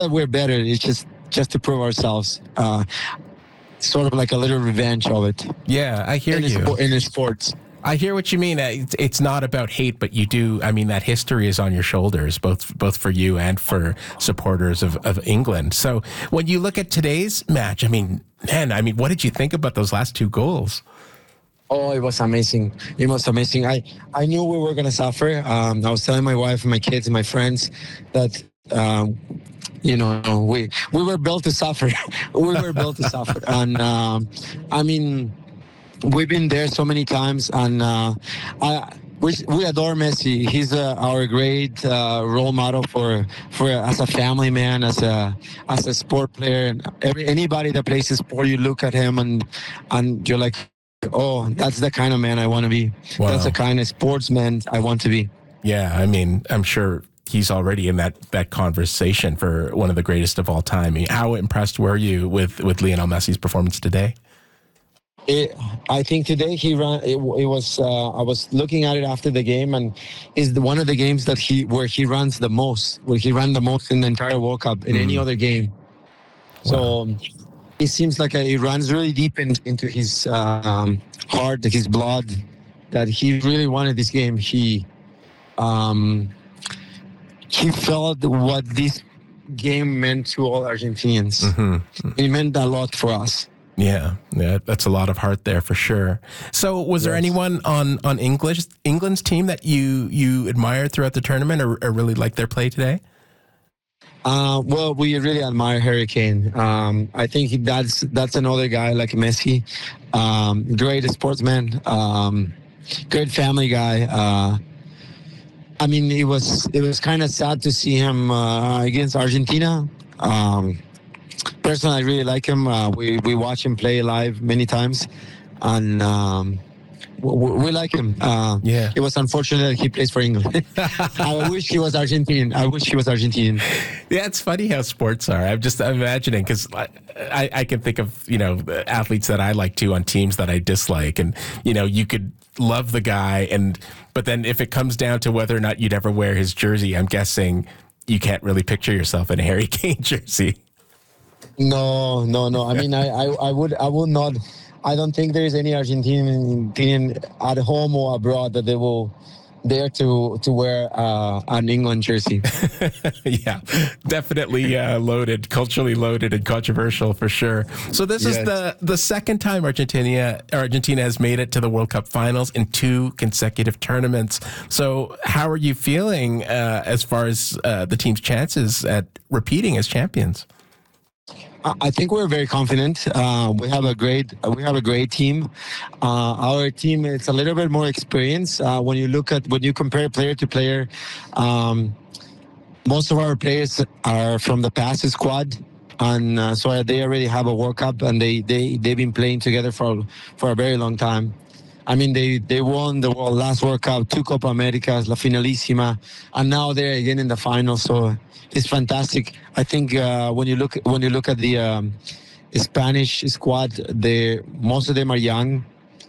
that we're better. It's just to prove ourselves. Sort of like a little revenge of it. Yeah, I hear you. In sports. I hear what you mean. It's not about hate, but you do. I mean, that history is on your shoulders, both for you and for supporters of England. So when you look at today's match, I mean, what did you think about those last two goals? Oh, it was amazing. It was amazing. I knew we were going to suffer. I was telling my wife and my kids and my friends that, we were built to suffer. We were built to suffer. And, I mean, we've been there so many times, and we adore Messi. He's our great role model for as a family man, as a sport player. And anybody that plays a sport, you look at him and you're like, oh, that's the kind of man I want to be. Wow. That's the kind of sportsman I want to be. Yeah, I mean, I'm sure he's already in that conversation for one of the greatest of all time. I mean, how impressed were you with Lionel Messi's performance today? I think today he ran. It was. I was looking at it after the game, and is one of the games where he runs the most. Where he ran the most in the entire World Cup in any other game. Wow. So it seems like he runs really deep into his heart, his blood. That he really wanted this game. He felt what this game meant to all Argentinians. Mm-hmm. It meant a lot for us. Yeah, that's a lot of heart there for sure. So was there anyone on England's team that you admired throughout the tournament or really liked their play today? Well, we really admire Harry Kane. I think that's another guy like Messi. Great sportsman, great family guy. I mean, it was kind of sad to see him against Argentina. Personally, I really like him. We watch him play live many times, and we like him. It was unfortunate that he plays for England. I wish he was Argentinian. Yeah, it's funny how sports are. I'm imagining, because I can think of athletes that I like too on teams that I dislike, and you could love the guy, but then if it comes down to whether or not you'd ever wear his jersey, I'm guessing you can't really picture yourself in a Harry Kane jersey. No. I mean, I would not. I don't think there is any Argentinian at home or abroad that they will dare to wear an England jersey. Yeah, definitely culturally loaded and controversial for sure. So this is the second time Argentina has made it to the World Cup finals in 2 consecutive tournaments. So how are you feeling as far as the team's chances at repeating as champions? I think we're very confident. We have a great team. Our team is a little bit more experienced. When you compare player to player, most of our players are from the past squad, and so they already have a World Cup, and they've been playing together for a very long time. I mean, they won the last World Cup, 2 Copa Americas, La Finalísima, and now they're again in the final. So it's fantastic. I think when you look at the Spanish squad, most of them are young,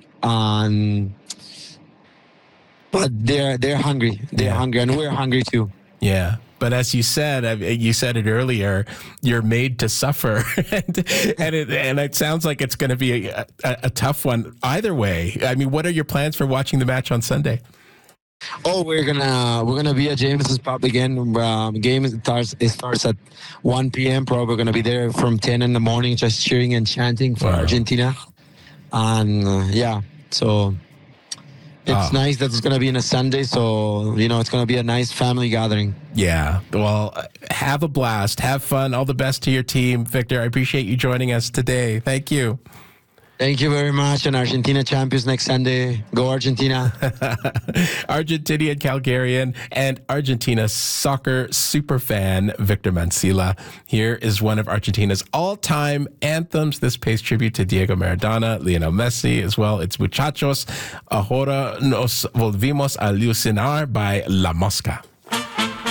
but they're hungry. They're hungry, and we're hungry too. Yeah. But as you said it earlier, you're made to suffer, and it sounds like it's going to be a tough one either way. I mean, what are your plans for watching the match on Sunday? Oh, we're gonna be at James's Pub again. Game starts at 1 p.m. Probably gonna be there from 10 in the morning, just cheering and chanting for Argentina, and so. It's nice that it's going to be on a Sunday, so, it's going to be a nice family gathering. Yeah. Well, have a blast. Have fun. All the best to your team. Victor, I appreciate you joining us today. Thank you. Thank you very much. And Argentina champions next Sunday. Go Argentina. Argentinian, Calgarian, and Argentina soccer superfan Victor Mancilla. Here is one of Argentina's all-time anthems. This pays tribute to Diego Maradona, Lionel Messi as well. It's Muchachos, Ahora nos volvimos a alucinar by La Mosca.